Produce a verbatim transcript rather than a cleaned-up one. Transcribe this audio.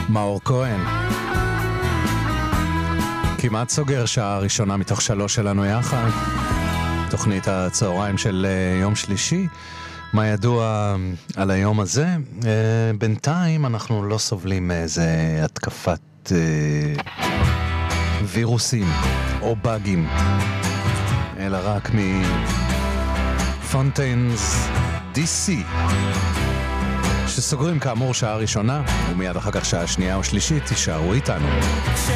מאור כהן. כמעט סוגר שעה ראשונה מתוך שלוש שלנו יחד. תוכנית הצהריים של יום שלישי. מה ידוע על היום הזה? בינתיים אנחנו לא סובלים מאיזה התקפת וירוסים או באגים, אלא רק מפונטיינס די סי, שסוגרים כאמור שעה ראשונה, ומיד אחר כך שעה שנייה או שלישית. תישארו איתנו.